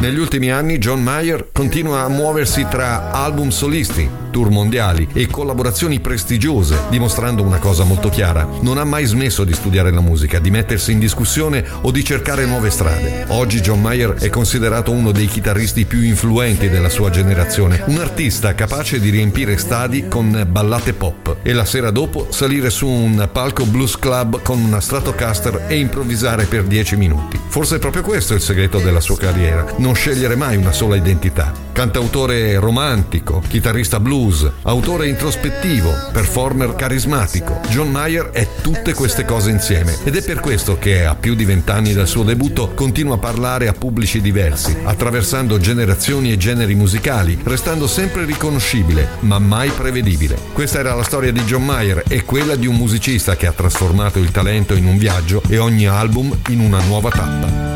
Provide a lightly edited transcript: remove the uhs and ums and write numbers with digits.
Negli ultimi anni John Mayer continua a muoversi tra album solisti, tour mondiali e collaborazioni prestigiose, dimostrando una cosa molto chiara: non ha mai smesso di studiare la musica, di mettersi in discussione o di cercare nuove strade. Oggi John Mayer è considerato uno dei chitarristi più influenti della sua generazione, un artista capace di riempire stadi con ballate pop e la sera dopo salire su un palco blues club con una Stratocaster e improvvisare per 10 minuti. Forse è proprio questo il segreto della sua carriera: non scegliere mai una sola identità. Cantautore romantico, chitarrista blues, autore introspettivo, performer carismatico, John Mayer è tutte queste cose insieme, ed è per questo che a più di 20 anni dal suo debutto continua a parlare a pubblici diversi, attraversando generazioni e generi musicali, restando sempre riconoscibile, ma mai prevedibile. Questa era la storia di John Mayer e quella di un musicista che ha trasformato il talento in un viaggio e ogni album in una nuova tappa.